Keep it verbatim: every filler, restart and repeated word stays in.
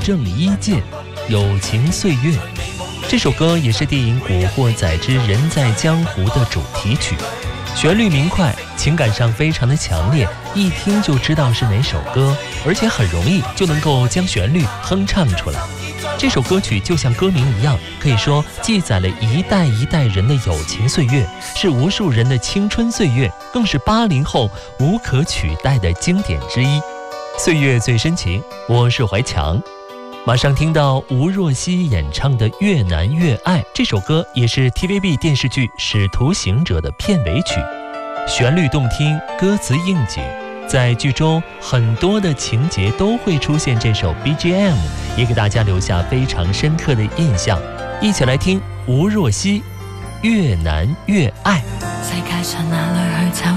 正一见，友情岁月。这首歌也是电影《古惑仔之人在江湖》的主题曲，旋律明快，情感上非常的强烈，一听就知道是哪首歌，而且很容易就能够将旋律哼唱出来。这首歌曲就像歌名一样，可以说记载了一代一代人的友情岁月，是无数人的青春岁月，更是八零后无可取代的经典之一。岁月最深情，我是怀强。马上听到吴若希演唱的《越难越爱》，这首歌也是 T V B 电视剧《使徒行者》的片尾曲，旋律动听，歌词应景，在剧中很多的情节都会出现这首 B G M， 也给大家留下非常深刻的印象。一起来听吴若希《越难越爱》。 世界上哪里去找